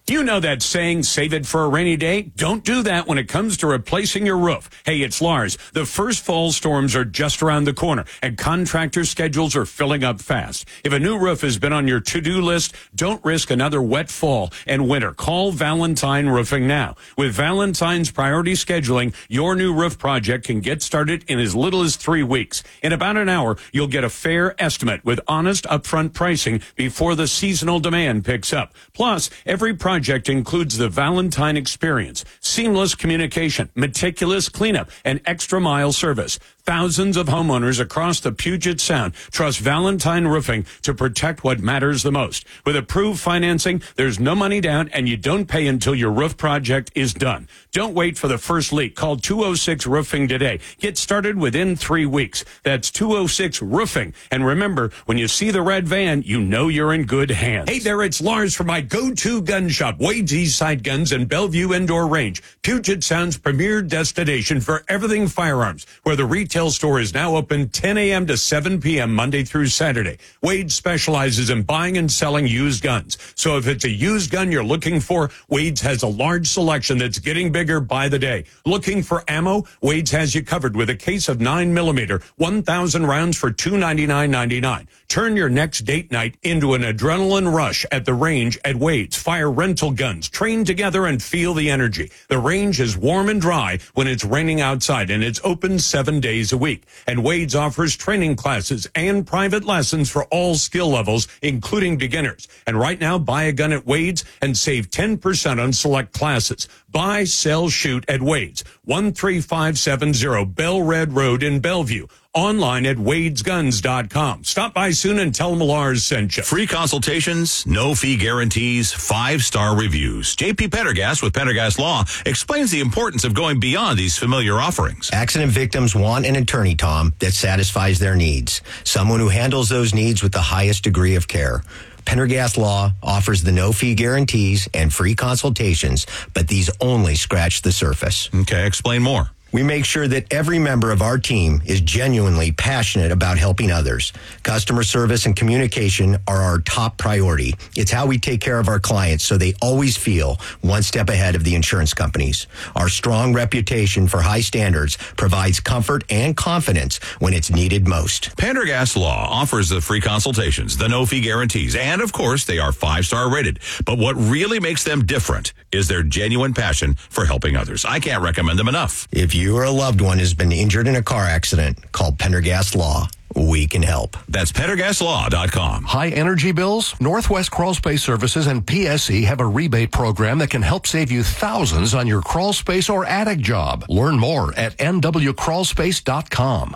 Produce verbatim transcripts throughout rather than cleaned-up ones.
You know that saying, save it for a rainy day? Don't do that when it comes to replacing your roof. Hey, it's Lars. The first fall storms are just around the corner, and contractor schedules are filling up fast. If a new roof has been on your to-do list, don't risk another wet fall and winter. Call Valentine Roofing now. With Valentine's priority scheduling, your new roof project can get started in as little as three weeks. In about an hour, you'll get a fair estimate with honest upfront pricing before the seasonal demand picks up. Plus, every project Project includes the Valentine experience, seamless communication, meticulous cleanup, and extra mile service. Thousands of homeowners across the Puget Sound trust Valentine Roofing to protect what matters the most. With approved financing, there's no money down, and you don't pay until your roof project is done. Don't wait for the first leak. Call two oh six roofing today. Get started within three weeks. That's two oh six roofing. And remember, when you see the red van, you know you're in good hands. Hey there, it's Lars from my go-to gun shop, Wade's Eastside Guns and Bellevue Indoor Range, Puget Sound's premier destination for everything firearms, where the retail store is now open ten a.m. to seven p.m. Monday through Saturday. Wade specializes in buying and selling used guns. So if it's a used gun you're looking for, Wade's has a large selection that's getting bigger by the day. Looking for ammo? Wade's has you covered with a case of nine millimeter, one thousand rounds for two hundred ninety-nine ninety-nine. Turn your next date night into an adrenaline rush at the range at Wade's. Fire rental guns. Train together and feel the energy. The range is warm and dry when it's raining outside, and it's open seven days a week. And Wade's offers training classes and private lessons for all skill levels, including beginners. And right now, buy a gun at Wade's and save ten percent on select classes. Buy, sell, shoot at Wade's. one three five seven zero Bell Red Road in Bellevue. Online at wades guns dot com. Stop by soon and tell them Lars sent you. Free consultations, no fee guarantees, five-star reviews. J P Pendergast with Pendergast Law explains the importance of going beyond these familiar offerings. Accident victims want an attorney, Tom, that satisfies their needs. Someone who handles those needs with the highest degree of care. Pendergast Law offers the no-fee guarantees and free consultations, but these only scratch the surface. Okay, explain more. We make sure that every member of our team is genuinely passionate about helping others. Customer service and communication are our top priority. It's how we take care of our clients so they always feel one step ahead of the insurance companies. Our strong reputation for high standards provides comfort and confidence when it's needed most. Pendergast Law offers the free consultations, the no-fee guarantees, and, of course, they are five-star rated. But what really makes them different is their genuine passion for helping others. I can't recommend them enough. If you or a loved one has been injured in a car accident, call Pendergast Law. We can help. That's pendergast law dot com. High energy bills? Northwest Crawl Space Services and P S E have a rebate program that can help save you thousands on your crawl space or attic job. Learn more at n w crawl space dot com.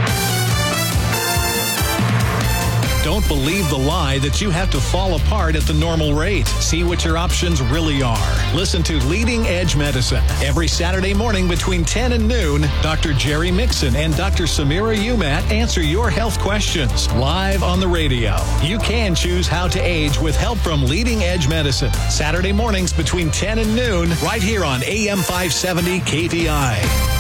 Don't believe the lie that you have to fall apart at the normal rate. See what your options really are. Listen to Leading Edge Medicine every Saturday morning between ten and noon. Doctor Jerry Mixon and Doctor Samira Umat answer your health questions live on the radio. You can choose how to age with help from Leading Edge Medicine. Saturday mornings between ten and noon, right here on A M five seventy K V I.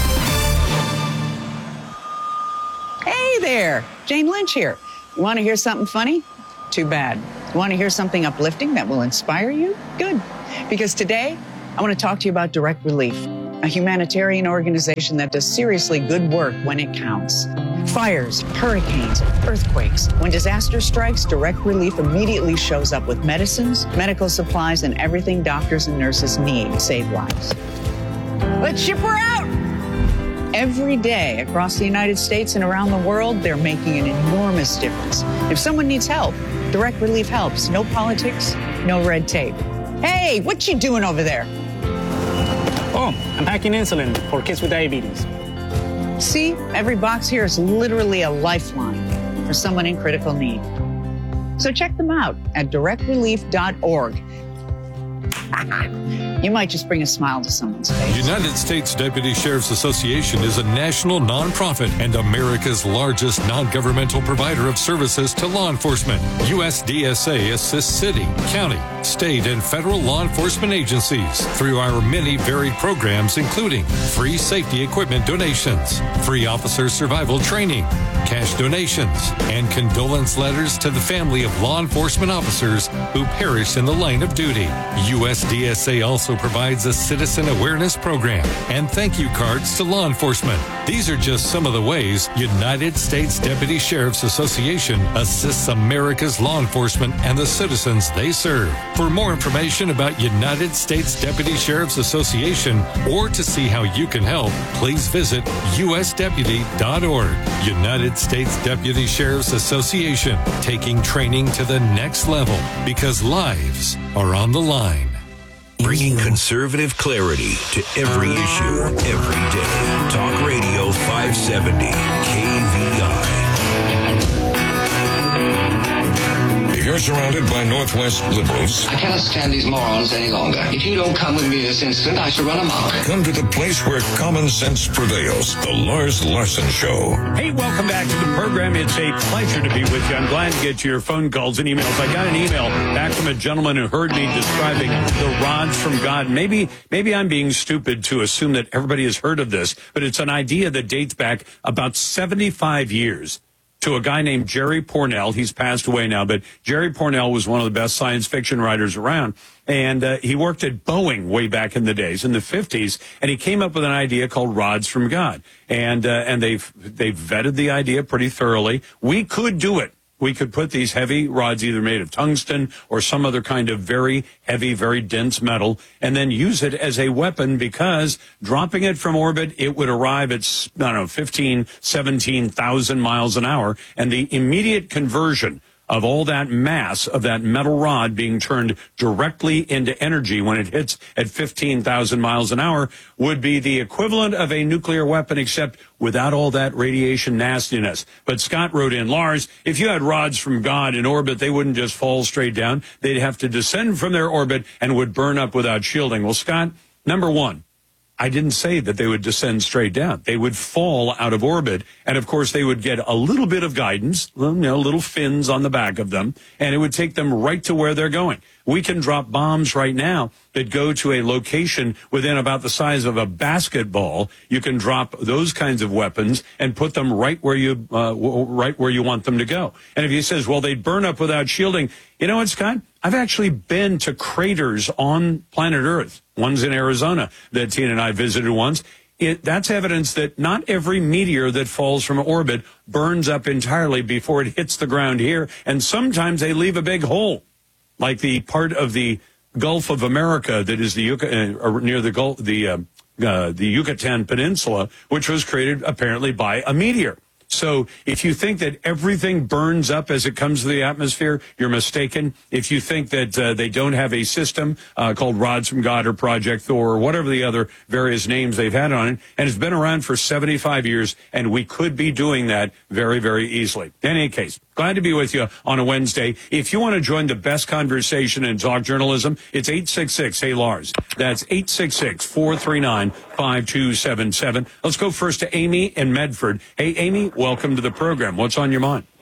Hey there, Jane Lynch here. You want to hear something funny? Too bad. You want to hear something uplifting that will inspire you? Good. Because today, I want to talk to you about Direct Relief, a humanitarian organization that does seriously good work when it counts. Fires, hurricanes, earthquakes. When disaster strikes, Direct Relief immediately shows up with medicines, medical supplies, and everything doctors and nurses need to save lives. Let's ship her out! Every day across the United States and around the world, they're making an enormous difference. If someone needs help, Direct Relief helps. No politics, no red tape. Hey, what you doing over there? Oh, I'm packing insulin for kids with diabetes. See, every box here is literally a lifeline for someone in critical need. So check them out at direct relief dot org. You might just bring a smile to someone's face. United States Deputy Sheriff's Association is a national nonprofit and America's largest non-governmental provider of services to law enforcement. U S D S A assists city, county, state, and federal law enforcement agencies through our many varied programs, including free safety equipment donations, free officer survival training, cash donations, and condolence letters to the family of law enforcement officers who perished in the line of duty. U S S D S A also provides a citizen awareness program and thank you cards to law enforcement. These are just some of the ways United States Deputy Sheriff's Association assists America's law enforcement and the citizens they serve. For more information about United States Deputy Sheriff's Association or to see how you can help, please visit U S deputy dot org. United States Deputy Sheriff's Association, taking training to the next level because lives are on the line. Bringing conservative clarity to every issue, every day. Talk Radio five seventy, K V I. If you're surrounded by Northwest liberals, I cannot stand these morons any longer. If you don't come with me this instant, I shall run amok. Come to the place where common sense prevails. The Lars Larson Show. Hey, welcome back to the program. It's a pleasure to be with you. I'm glad to get to your phone calls and emails. I got an email back from a gentleman who heard me describing the rods from God. Maybe, maybe I'm being stupid to assume that everybody has heard of this, but it's an idea that dates back about seventy-five years. To a guy named Jerry Pournelle. He's passed away now, but Jerry Pournelle was one of the best science fiction writers around. And uh, he worked at Boeing way back in the days, in the fifties, and he came up with an idea called Rods from God. And uh, and they've, they've vetted the idea pretty thoroughly. We could do it. We could put these heavy rods, either made of tungsten or some other kind of very heavy, very dense metal, and then use it as a weapon because dropping it from orbit, it would arrive at, I don't know, fifteen, seventeen thousand miles an hour, and the immediate conversion of all that mass of that metal rod being turned directly into energy when it hits at fifteen thousand miles an hour would be the equivalent of a nuclear weapon, except without all that radiation nastiness. But Scott wrote in, Lars, if you had rods from God in orbit, they wouldn't just fall straight down. They'd have to descend from their orbit and would burn up without shielding. Well, Scott, number one, I didn't say that they would descend straight down. They would fall out of orbit, and of course they would get a little bit of guidance, you know, little fins on the back of them, and it would take them right to where they're going. We can drop bombs right now that go to a location within about the size of a basketball. You can drop those kinds of weapons and put them right where you uh, right where you want them to go. And if he says, well, they'd burn up without shielding, you know what, Scott? I've actually been to craters on planet Earth. One's in Arizona that Tina and I visited once. It, that's evidence that not every meteor that falls from orbit burns up entirely before it hits the ground here. And sometimes they leave a big hole, like the part of the Gulf of America that is the uh, near the Gulf, the uh, uh, the Yucatan Peninsula, which was created apparently by a meteor. So if you think that everything burns up as it comes to the atmosphere, you're mistaken. If you think that uh, they don't have a system uh, called Rods from God or Project Thor or whatever the other various names they've had on it, and it's been around for seventy-five years, and we could be doing that very, very easily. In any case, glad to be with you on a Wednesday. If you want to join the best conversation in talk journalism, it's eight six six, hey Lars. That's eight six six, four three nine, five two seven seven. Let's go first to Amy in Medford. Hey, Amy, welcome to the program. What's on your mind?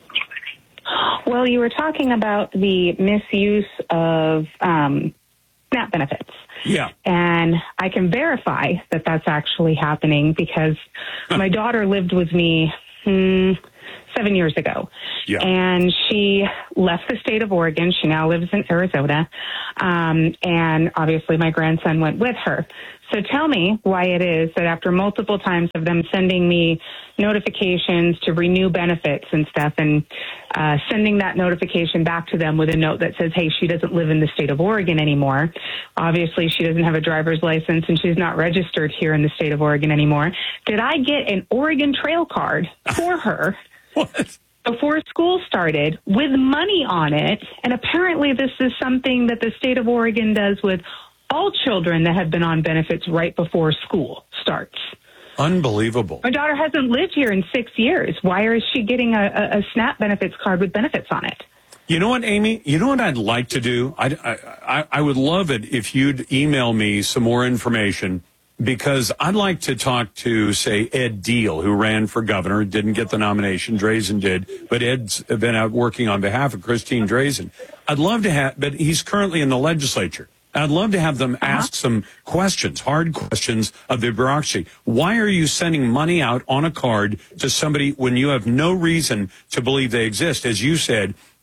Well, you were talking about the misuse of um, SNAP benefits. Yeah. And I can verify that that's actually happening because my daughter lived with me hmm, seven years ago. Yeah. And she left the state of Oregon. She now lives in Arizona. Um, and obviously my grandson went with her. So tell me why it is that after multiple times of them sending me notifications to renew benefits and stuff and uh, sending that notification back to them with a note that says, hey, she doesn't live in the state of Oregon anymore. Obviously, she doesn't have a driver's license and she's not registered here in the state of Oregon anymore. Did I get an Oregon Trail card for her? What? Before school started with money on it? And apparently this is something that the state of Oregon does with all children that have been on benefits right before school starts. Unbelievable. My daughter hasn't lived here in six years. Why is she getting a, a, a SNAP benefits card with benefits on it? You know what, Amy? You know what I'd like to do? I, I, I would love it if you'd email me some more information, because I'd like to talk to, say, Ed Deal, who ran for governor, didn't get the nomination. Drazen did, but Ed's been out working on behalf of Christine Drazen. I'd love to have, but he's currently in the legislature. I'd love to have them ask some questions, hard questions of the bureaucracy. Why are you sending money out on a card to somebody when you have no reason to believe they exist? As you said,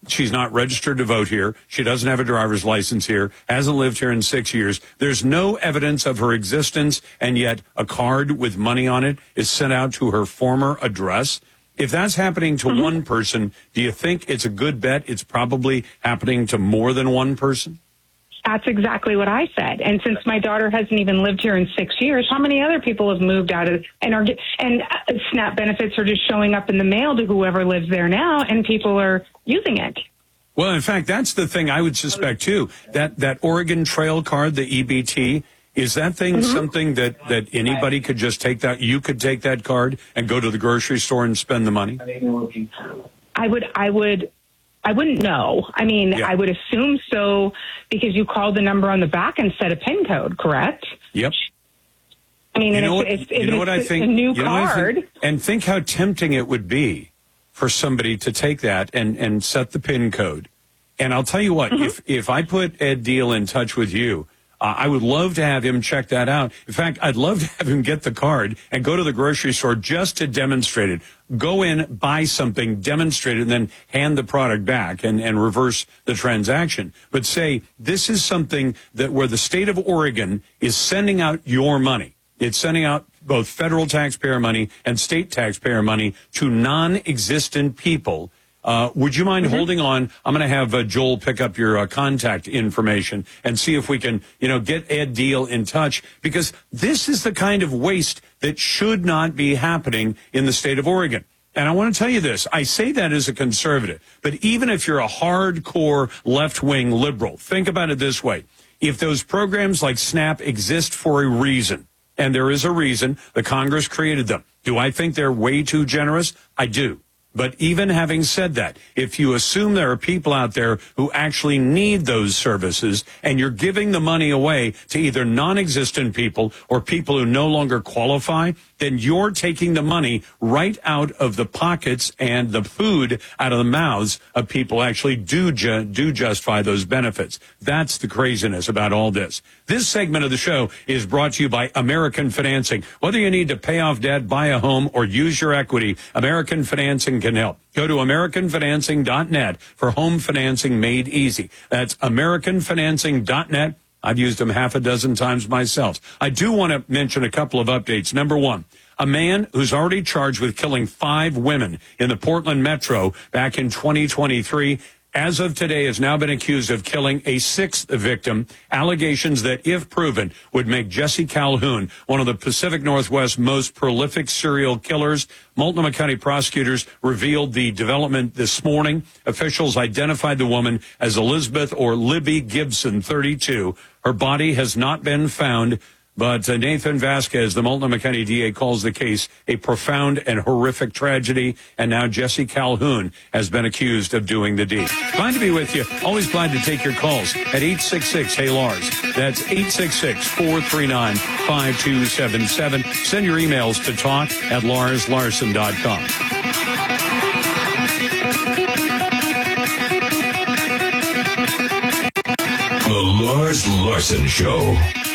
She's not registered to vote here. She doesn't have a driver's license here, hasn't lived here in six years. There's no evidence of her existence, and yet a card with money on it is sent out to her former address. If that's happening to mm-hmm. one person, do you think it's a good bet it's probably happening to more than one person? That's exactly what I said. And since my daughter hasn't even lived here in six years, how many other people have moved out of and are and uh, SNAP benefits are just showing up in the mail to whoever lives there now, and people are using it. Well, in fact, that's the thing I would suspect too. That that Oregon Trail card, the E B T, is that thing mm-hmm. something that that anybody could just take that? You could take that card and go to the grocery store and spend the money. I would. I would. I wouldn't know. I mean, yeah. I would assume so because you called the number on the back and set a PIN code, correct? Yep. I mean, you and know if, what, if, you if know what I it's think, a new you know card. Think, and think how tempting it would be for somebody to take that and, and set the PIN code. And I'll tell you what, mm-hmm. if, if I put Ed Deal in touch with you, Uh, I would love to have him check that out. In fact, I'd love to have him get the card and go to the grocery store just to demonstrate it. Go in, buy something, demonstrate it, and then hand the product back and, and reverse the transaction. But say, this is something that where the state of Oregon is sending out your money. It's sending out both federal taxpayer money and state taxpayer money to non-existent people. Uh, would you mind mm-hmm. holding on? I'm going to have uh, Joel pick up your uh, contact information and see if we can, you know, get Ed Deal in touch, because this is the kind of waste that should not be happening in the state of Oregon. And I want to tell you this. I say that as a conservative, but even if you're a hardcore left-wing liberal, think about it this way. If those programs like SNAP exist for a reason, and there is a reason, the Congress created them, do I think they're way too generous? I do. But even having said that, if you assume there are people out there who actually need those services and you're giving the money away to either non-existent people or people who no longer qualify, then you're taking the money right out of the pockets and the food out of the mouths of people who actually do, ju- do justify those benefits. That's the craziness about all this. This segment of the show is brought to you by American Financing. Whether you need to pay off debt, buy a home, or use your equity, American Financing can help. Go to American Financing dot net for home financing made easy. That's American Financing dot net. I've used them half a dozen times myself. I do want to mention a couple of updates. Number one, a man who's already charged with killing five women in the Portland metro back in twenty twenty-three, as of today, has now been accused of killing a sixth victim. Allegations that, if proven, would make Jesse Calhoun one of the Pacific Northwest's most prolific serial killers. Multnomah County prosecutors revealed the development this morning. Officials identified the woman as Elizabeth or Libby Gibson, thirty-two. Her body has not been found. But uh, Nathan Vasquez, the Multnomah County D A, calls the case a profound and horrific tragedy. And now Jesse Calhoun has been accused of doing the deed. Glad to be with you. Always glad to take your calls at eight six six, hey Lars. That's eight six six, four three nine, five two seven seven. Send your emails to talk at lars larson dot com. The Lars Larson Show.